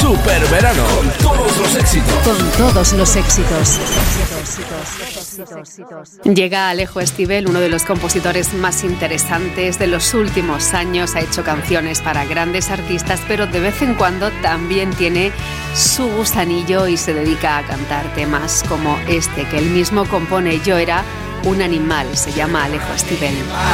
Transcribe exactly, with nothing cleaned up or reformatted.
Super verano. Con todos los éxitos. Con todos los éxitos. Llega Alejo Stivel, uno de los compositores más interesantes de los últimos años. Ha hecho canciones para grandes artistas, pero de vez en cuando también tiene su gusanillo y se dedica a cantar temas como este que él mismo compone. Yo era un animal, se llama Alejo Stivel.